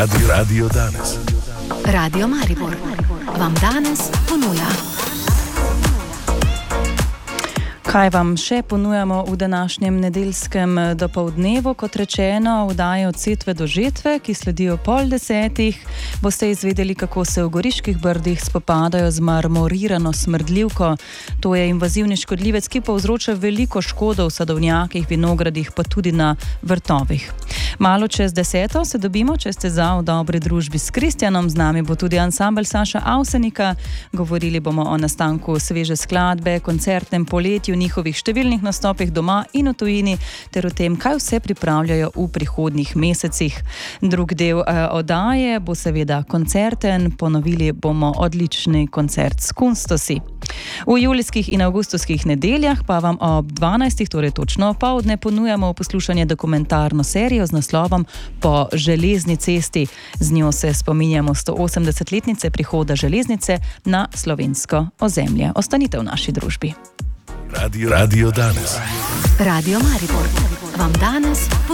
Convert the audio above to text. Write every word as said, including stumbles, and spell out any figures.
Radio, Radio danes. Radio Maribor vam danes ponuja. Kaj vam še ponujamo v današnjem nedeljskem dopoldnevu? Kot rečeno, vdaje od setve do žetve, ki sledijo pol desetih. Boste izvedeli, kako se v Goriških brdih spopadajo z marmorirano smrdljivko. To je invazivni škodljivec, ki povzroča veliko škodo v sadovnjakih, vinogradih, pa tudi na vrtovih. Malo čez deseto se dobimo, če ste za v dobri družbi s Kristjanom. Z nami bo tudi ansambel Saša Avsenika. Govorili bomo o nastanku sveže skladbe, koncertnem poletju, njihovih številnih nastopih doma in v tujini, ter o tem, kaj vse pripravljajo v prihodnjih mesecih. Drug del eh, oddaje bo seveda koncerten, ponovili bomo odlični koncert s Kunstosi. V julijskih in avgustovskih nedeljah pa vam ob dvanajstih, torej točno opoldne, ponujamo poslušanje dokumentarno serijo z naslovom Po železni cesti. Z njo se spominjamo stoosemdesetletnice prihoda železnice na slovensko ozemlje. Ostanite v naši družbi. Radio, Radio danes. Radio Maribor vam danes